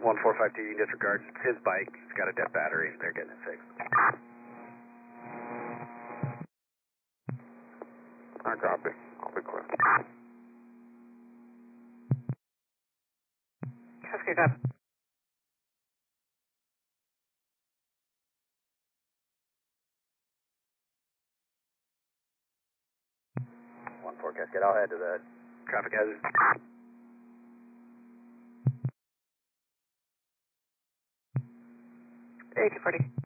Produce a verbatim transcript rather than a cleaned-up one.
one four five T D disregards his bike. He's got a dead battery. They're getting it fixed. I copy. I'll be clear. Husker up. one four Cascade, I'll head to the traffic hazard. eighty forty.